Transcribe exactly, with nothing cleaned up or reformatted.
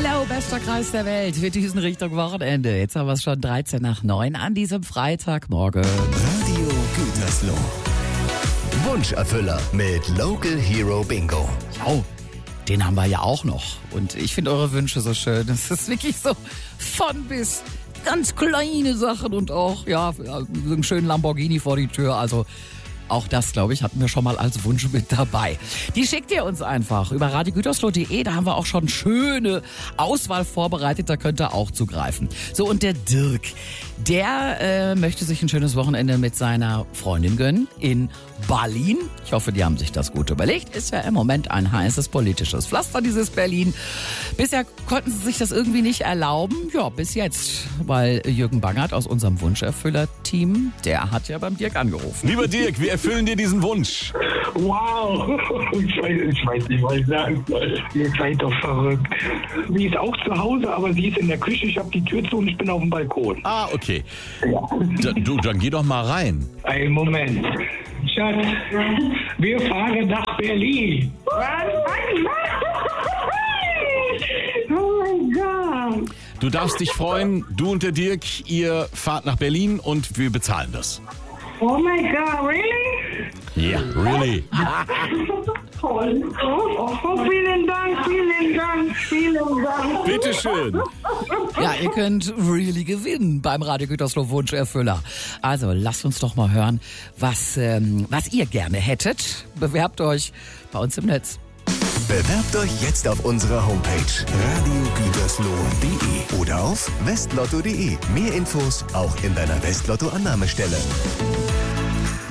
Hallo, bester Kreis der Welt. Wir düsen Richtung Wochenende. Jetzt haben wir es schon dreizehn nach neun an diesem Freitagmorgen. Radio Gütersloh. Wunscherfüller mit Local Hero Bingo. Oh, den haben wir ja auch noch. Und ich finde eure Wünsche so schön. Es ist wirklich so von bis ganz kleine Sachen und auch, ja, so einen schönen Lamborghini vor die Tür. Also auch das, glaube ich, hatten wir schon mal als Wunsch mit dabei. Die schickt ihr uns einfach über radio gütersloh punkt de. Da haben wir auch schon schöne Auswahl vorbereitet. Da könnt ihr auch zugreifen. So, und der Dirk, der äh, möchte sich ein schönes Wochenende mit seiner Freundin gönnen in Berlin. Ich hoffe, die haben sich das gut überlegt. Ist ja im Moment ein heißes politisches Pflaster, dieses Berlin. Bisher konnten sie sich das irgendwie nicht erlauben. Ja, bis jetzt. Weil Jürgen Bangert aus unserem Wunscherfüller-Team, der hat ja beim Dirk angerufen. Lieber Dirk, wir erfüllen dir diesen Wunsch. Wow, ich weiß, ich weiß nicht, was ich sagen soll. Ihr seid doch verrückt. Sie ist auch zu Hause, aber sie ist in der Küche. Ich habe die Tür zu und ich bin auf dem Balkon. Ah, okay. Ja. Da, du, dann geh doch mal rein. Einen Moment. Schatz, wir fahren nach Berlin. Oh mein Gott. Du darfst dich freuen, du und der Dirk, ihr fahrt nach Berlin und wir bezahlen das. Oh my God, really? Ja, yeah, really. Toll. Oh, oh, vielen Dank, vielen Dank, vielen Dank. Bitteschön. Ja, ihr könnt really gewinnen beim Radio Gütersloh Wunscherfüller. Also lasst uns doch mal hören, was, ähm, was ihr gerne hättet. Bewerbt euch bei uns im Netz. Bewerbt euch jetzt auf unserer Homepage radio gütersloh punkt de oder auf westlotto punkt de. Mehr Infos auch in deiner Westlotto-Annahmestelle.